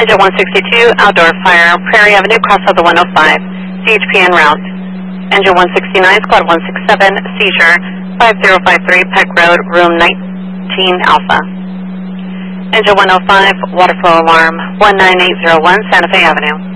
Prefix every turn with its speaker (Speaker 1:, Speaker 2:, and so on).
Speaker 1: Engine 162, outdoor fire, Prairie Avenue, crossover 105, CHP en route. Engine 169, squad 167, seizure, 5053 Peck Road, room 19 Alpha. Engine 105, water flow alarm, 19801 Santa Fe Avenue.